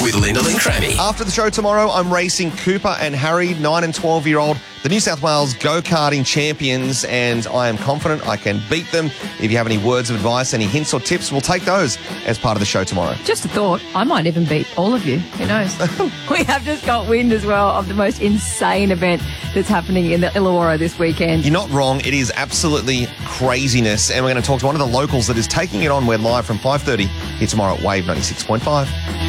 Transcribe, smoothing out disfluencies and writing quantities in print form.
with Lyndall and Crammy. After the show tomorrow, I'm racing Cooper and Harry, 9 and 12-year-old, the New South Wales go-karting champions, and I am confident I can beat them. If you have any words of advice, any hints or tips, we'll take those as part of the show tomorrow. Just a thought, I might even beat all of you. Who knows? We have just got wind as well of the most insane event that's happening in the Illawarra this weekend. You're not wrong. It is absolutely craziness, and we're going to talk to one of the locals that is taking it on. We're live from 5:30 here tomorrow at Wave 96.5.